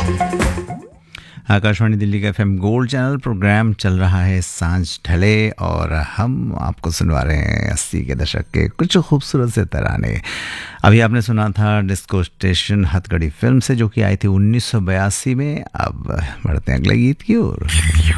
आकाशवाणी दिल्ली का FM gold channel programme चल रहा है सांझ ढले और हम आपको सुनवा रहे हैं 80 के दशक के कुछ खूबसूरत से तराने। अभी आपने सुना था डिस्को स्टेशन हथकड़ी फिल्म से, जो कि आई थी 1982 में। अब बढ़ते हैं अगले गीत की ओर।